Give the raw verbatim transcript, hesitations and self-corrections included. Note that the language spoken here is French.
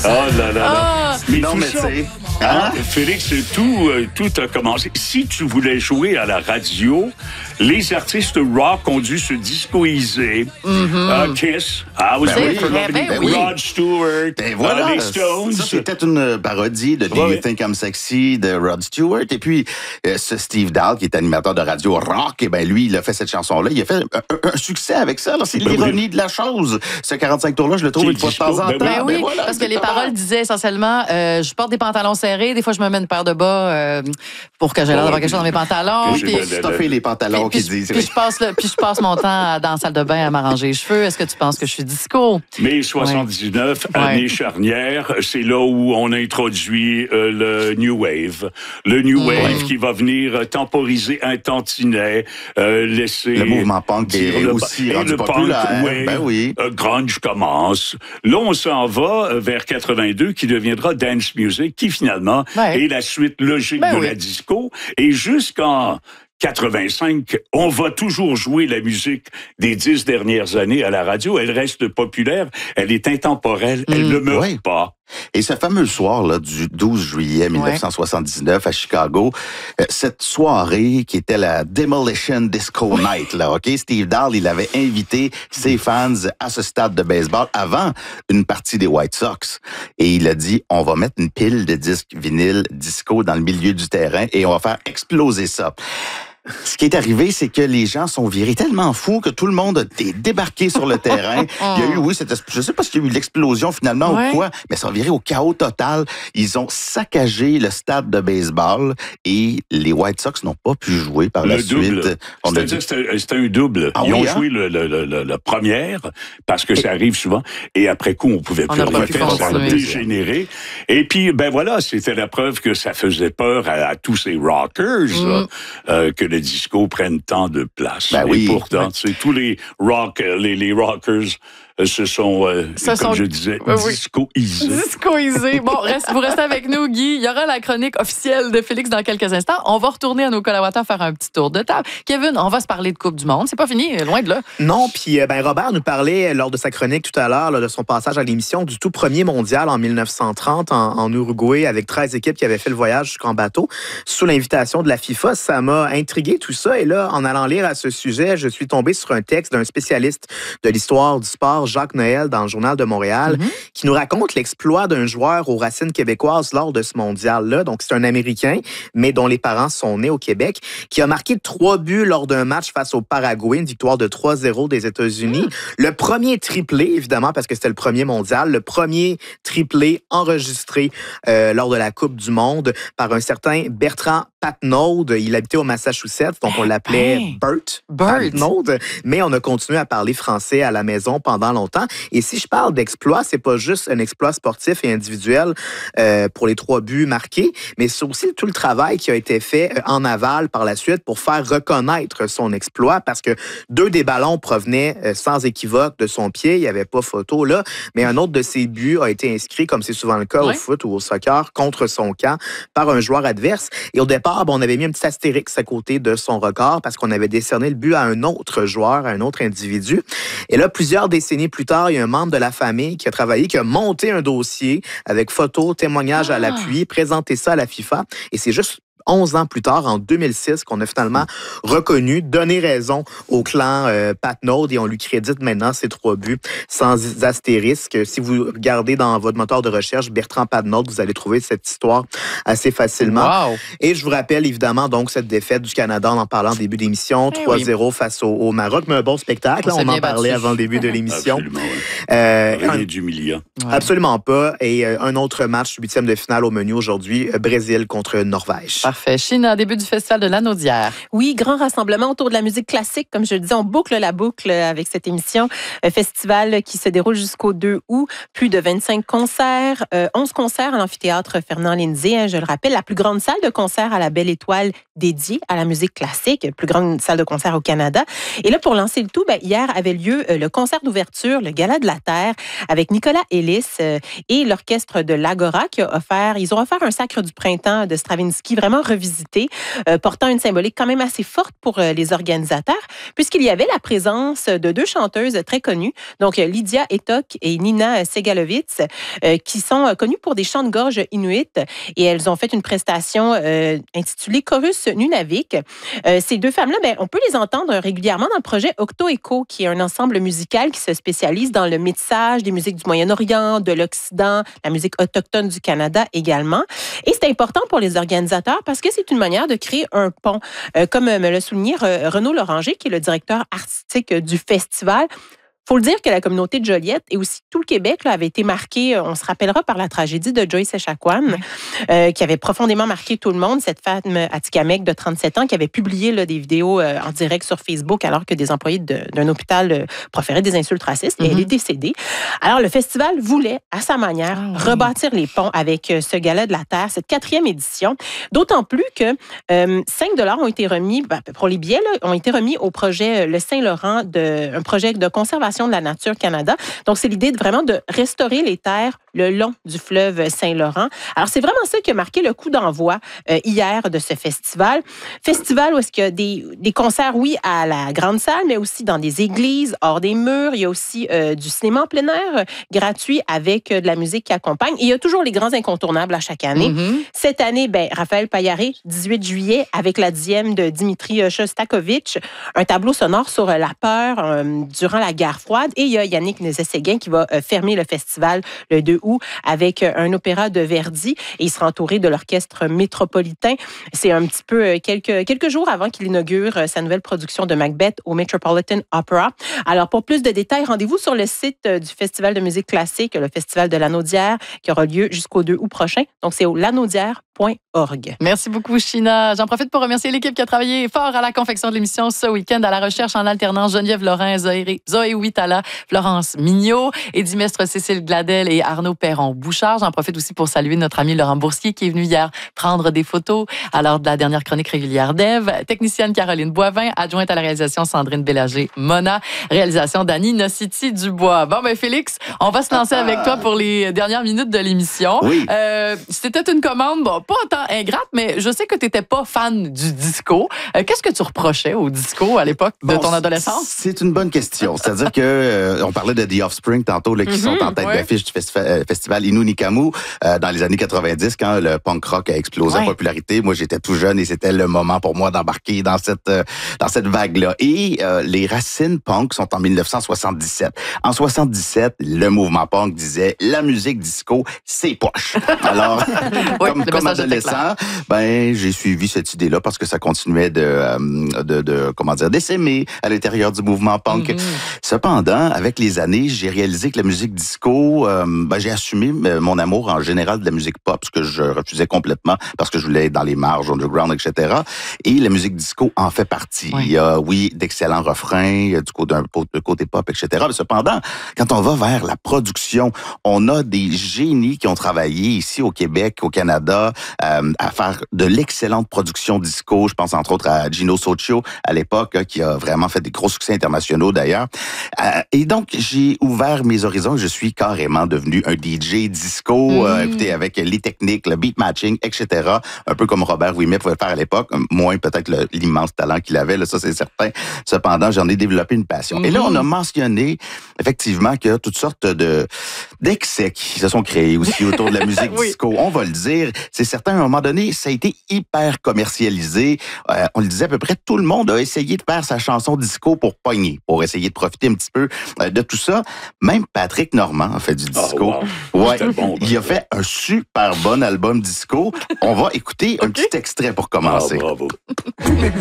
Oh là là là. Oh. Mais non, mais tu sais... Hein? Félix, tout, euh, tout a commencé. Si tu voulais jouer à la radio, les artistes rock ont dû se discoiser. Mm-hmm. uh, Kiss, I was ben oui, ben ben oui. Rod Stewart, ben voilà. uh, les Stones. Ça, c'était une parodie de Do ouais. You Think I'm Sexy de Rod Stewart. Et puis, euh, ce Steve Dahl, qui est animateur de radio rock, et ben lui, il a fait cette chanson-là. Il a fait un, un, un succès avec ça. Là. C'est ben l'ironie oui. de la chose. Ce quarante-cinq tours-là, je le trouve une fois de temps en temps. Ben oui, ben voilà, parce que les paroles disaient essentiellement euh, je porte des pantalons serrés, des fois je me mets une paire de bas euh, pour que j'ai l'air d'avoir quelque chose dans mes pantalons. Puis stuffer les pantalons qui disent. Puis je passe le, puis je passe mon temps dans la salle de bain à m'arranger les cheveux. Est-ce que tu penses que je suis disco? mai soixante-dix-neuf, ouais. année ouais. charnière, c'est là où on introduit euh, le New Wave. Le New Wave mmh. qui va venir temporiser un tantinet, euh, laisser... Le mouvement punk est le, aussi rendu populaire. Punk, ouais, ben oui. Euh, grunge commence. Là, on s'en va vers quatre-vingt-deux, qui deviendra dance music, qui finalement ouais. est la suite logique ben de oui. la disco. Et jusqu'en quatre-vingt-cinq, on va toujours jouer la musique des dix dernières années à la radio. Elle reste populaire, elle est intemporelle, elle mmh, ne meurt oui. pas. Et ce fameux soir là, du douze juillet mille neuf cent soixante-dix-neuf ouais. à Chicago, euh, cette soirée qui était la Demolition Disco oui. Night, là, ok, Steve Dahl, il avait invité ses fans à ce stade de baseball avant une partie des White Sox. Et il a dit, on va mettre une pile de disques vinyles disco dans le milieu du terrain et on va faire exploser ça. Ce qui est arrivé, c'est que les gens sont virés tellement fous que tout le monde a débarqué sur le terrain. Il y a eu, oui, cette, je sais pas s'il y a eu l'explosion finalement ouais. ou quoi, mais ça a viré au chaos total. Ils ont saccagé le stade de baseball et les White Sox n'ont pas pu jouer par le la double. suite. C'est-à-dire que c'était, c'était un double. Ah, Ils oui, ont hein? joué le, le, le, le, la première, parce que et... ça arrive souvent, et après coup, on pouvait plus rien faire, ça a dégénéré. Et puis, ben voilà, c'était la preuve que ça faisait peur à, à tous ces rockers, mm. là, euh, que le disco prenne tant de place. Ben et oui. pourtant, oui. tous les rock, les, les rockers se sont, euh, comme sont... je disais, oui. disco-isés. Disco-isés. Bon, reste, vous restez avec nous, Guy. Il y aura la chronique officielle de Félix dans quelques instants. On va retourner à nos collaborateurs faire un petit tour de table. Kevin, on va se parler de Coupe du Monde. C'est pas fini, loin de là. Non, puis ben, Robert nous parlait lors de sa chronique tout à l'heure, là, de son passage à l'émission, du tout premier mondial en mille neuf cent trente en, en Uruguay avec treize équipes qui avaient fait le voyage jusqu'en bateau sous l'invitation de la FIFA. Ça m'a intrigué tout ça. Et là, en allant lire à ce sujet, je suis tombé sur un texte d'un spécialiste de l'histoire du sport, Jacques Noël, dans le Journal de Montréal, mm-hmm. qui nous raconte l'exploit d'un joueur aux racines québécoises lors de ce mondial-là. Donc, c'est un Américain, mais dont les parents sont nés au Québec, qui a marqué trois buts lors d'un match face au Paraguay, une victoire de trois zéro des États-Unis. Mm. Le premier triplé, évidemment, parce que c'était le premier mondial, le premier triplé enregistré euh, lors de la Coupe du Monde par un certain Bertrand Patnaud. Il habitait au Massachusetts, donc on l'appelait hey, Bert, Bert Patnaud, mais on a continué à parler français à la maison pendant longtemps. Et si je parle d'exploit, c'est pas juste un exploit sportif et individuel euh, pour les trois buts marqués, mais c'est aussi tout le travail qui a été fait en aval par la suite pour faire reconnaître son exploit, parce que deux des ballons provenaient euh, sans équivoque de son pied, il n'y avait pas photo là, mais un autre de ses buts a été inscrit, comme c'est souvent le cas ouais. au foot ou au soccer, contre son camp par un joueur adverse. Et au départ, bon, on avait mis un petit astérix à côté de son record parce qu'on avait décerné le but à un autre joueur, à un autre individu. Et là, plusieurs décennies plus tard, il y a un membre de la famille qui a travaillé, qui a monté un dossier avec photos, témoignages ah. à l'appui, présenté ça à la FIFA. Et c'est juste onze ans plus tard, en deux mille six, qu'on a finalement reconnu, donné raison au clan euh, Patnaud et on lui crédite maintenant ses trois buts sans astérisque. Si vous regardez dans votre moteur de recherche Bertrand Patnaud, vous allez trouver cette histoire assez facilement. Wow. Et je vous rappelle évidemment donc cette défaite du Canada en en parlant au début de l'émission, trois zéro oui. face au, au Maroc, mais un bon spectacle. On, on en parlait battu. avant le début de l'émission. Absolument, oui. euh, Rien un, d'humiliant. Ouais. Absolument pas. Et euh, un autre match, huitième de finale au menu aujourd'hui, Brésil contre Norvège. Parfait. Chine, début du festival de l'Anaudière. Oui, grand rassemblement autour de la musique classique. Comme je le disais, on boucle la boucle avec cette émission. Un festival qui se déroule jusqu'au deux août. Plus de vingt-cinq concerts, euh, onze concerts à l'amphithéâtre Fernand-Lindsay. Hein, je le rappelle, la plus grande salle de concert à la Belle Étoile dédiée à la musique classique. Plus grande salle de concert au Canada. Et là, pour lancer le tout, ben, hier avait lieu euh, le concert d'ouverture, le Gala de la Terre, avec Nicolas Ellis euh, et l'orchestre de l'Agora qui a offert, ils ont offert un Sacre du printemps de Stravinsky, vraiment vraiment revisité, euh, portant une symbolique quand même assez forte pour euh, les organisateurs, puisqu'il y avait la présence de deux chanteuses très connues, donc Lydia Etok et Nina Segalovitz, euh, qui sont euh, connues pour des chants de gorge inuits, et elles ont fait une prestation euh, intitulée Chorus Nunavik. Euh, ces deux femmes-là, ben, on peut les entendre régulièrement dans le projet Octo Echo, qui est un ensemble musical qui se spécialise dans le métissage des musiques du Moyen-Orient, de l'Occident, la musique autochtone du Canada également. Et c'est important pour les organisateurs parce que c'est une manière de créer un pont. Euh, comme me l'a souligné Renaud Loranger, qui est le directeur artistique du festival. Il faut le dire que la communauté de Joliette et aussi tout le Québec là, avait été marqué, on se rappellera, par la tragédie de Joyce Echaquan, oui. euh, qui avait profondément marqué tout le monde, cette femme atikamekw de trente-sept ans qui avait publié là, des vidéos euh, en direct sur Facebook alors que des employés de, d'un hôpital euh, proféraient des insultes racistes, mm-hmm. et elle est décédée. Alors, le festival voulait, à sa manière, oh, rebâtir oui. les ponts avec euh, ce Gala de la Terre, cette quatrième édition, d'autant plus que euh, cinq dollars ont été remis, ben, pour les billets, là, ont été remis au projet Le Saint-Laurent, de, un projet de conservation de la nature Canada. Donc, c'est l'idée de vraiment de restaurer les terres le long du fleuve Saint-Laurent. Alors, c'est vraiment ça qui a marqué le coup d'envoi euh, hier de ce festival. Festival où est-ce qu'il y a des, des concerts, oui, à la grande salle, mais aussi dans des églises, hors des murs. Il y a aussi euh, du cinéma en plein air euh, gratuit avec euh, de la musique qui accompagne. Et il y a toujours les grands incontournables à chaque année. Mm-hmm. Cette année, ben, Raphaël Paillaré, dix-huit juillet, avec la dixième de Dimitri Shostakovich, un tableau sonore sur euh, la peur euh, durant la guerre froide. Et il y a Yannick Nézet-Séguin qui va euh, fermer le festival le deux août avec euh, un opéra de Verdi. Et il sera entouré de l'Orchestre métropolitain. C'est un petit peu euh, quelques, quelques jours avant qu'il inaugure euh, sa nouvelle production de Macbeth au Metropolitan Opera. Alors, pour plus de détails, rendez-vous sur le site euh, du Festival de musique classique, le Festival de Lanaudière, qui aura lieu jusqu'au deux août prochain. Donc, c'est au lanaudière point org. Merci beaucoup, China. J'en profite pour remercier l'équipe qui a travaillé fort à la confection de l'émission ce week-end, à la recherche en alternance, Geneviève Lorrain, Zoé, Zoé Huitala, Florence Mignot, Eddie Mestre, Cécile Gladel et Arnaud Perron-Bouchard. J'en profite aussi pour saluer notre ami Laurent Boursier qui est venu hier prendre des photos à l'heure de la dernière chronique régulière d'Ève. Technicienne Caroline Boivin, adjointe à la réalisation Sandrine Bélanger-Mona, réalisation Dany Nocity-Dubois. Bon, ben Félix, on va se lancer avec toi pour les dernières minutes de l'émission. Oui. Euh, c'était une commande, bon, pas autant ingrate, mais je sais que tu n'étais pas fan du disco. Euh, qu'est-ce que tu reprochais au disco à l'époque de bon, ton adolescence? C'est une bonne question. C'est-à-dire que euh, on parlait de The Offspring tantôt, là, qui mm-hmm, sont en tête ouais. d'affiche du festi- festival Innu Nikamu euh, dans les années quatre-vingt-dix, quand le punk rock a explosé ouais. en popularité. Moi, j'étais tout jeune et c'était le moment pour moi d'embarquer dans cette euh, dans cette vague-là. Et euh, les racines punk sont en dix-neuf cent soixante-dix-sept. En soixante-dix-sept, le mouvement punk disait la musique disco, c'est poche. Alors, oui, comme, comme adolescent, ben j'ai suivi cette idée-là parce que ça continuait de euh, de, de comment dire d'essaimer à l'intérieur du mouvement punk. Mm-hmm. Cependant, avec les années, j'ai réalisé que la musique disco, euh, ben j'ai assumé mon amour en général de la musique pop, ce que je refusais complètement parce que je voulais être dans les marges, underground, et cetera. Et la musique disco en fait partie. Oui. Il y a, oui, d'excellents refrains, du côté, d'un côté pop, et cetera. Mais cependant, quand on va vers la production, on a des génies qui ont travaillé ici au Québec, au Canada, euh, à faire de l'excellente production disco. Je pense entre autres à Gino Soccio à l'époque, hein, qui a vraiment fait des gros succès internationaux d'ailleurs. Euh, et donc, j'ai ouvert mes horizons. Je suis carrément devenu un D J disco, mmh. euh, écoutez, avec les techniques, le beat matching, et cetera. Un peu comme Robert Ouimet pouvait le faire à l'époque. Moins peut-être le, l'immense talent qu'il avait, là, ça c'est certain. Cependant, j'en ai développé une passion. Mmh. Et là, on a mentionné effectivement qu'il y a toutes sortes de d'excès qui se sont créés aussi autour de la musique oui. disco. On va le dire. C'est certain, à un moment donné, ça a été hyper commercialisé. Euh, on le disait à peu près, tout le monde a essayé de faire sa chanson disco pour pogner, pour essayer de profiter un petit peu euh, de tout ça. Même Patrick Normand a fait du disco. Oh, wow. Ouais, bon, il a fait un super bon album disco. On va écouter okay. un petit extrait pour commencer. Oh, bravo.